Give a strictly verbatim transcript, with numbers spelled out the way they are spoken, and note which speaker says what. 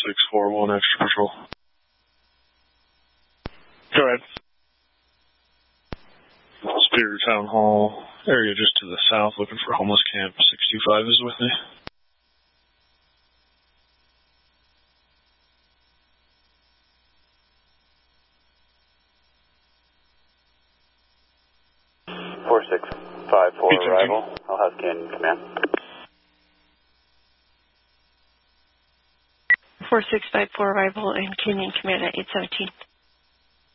Speaker 1: six four one extra patrol.
Speaker 2: Go ahead.
Speaker 1: Superior Town Hall area just to the south, looking for homeless camp. six two five is with me.
Speaker 3: four six five four arrival. I'll have Canyon command.
Speaker 4: four six five four arrival and Canyon command at eight seventeen.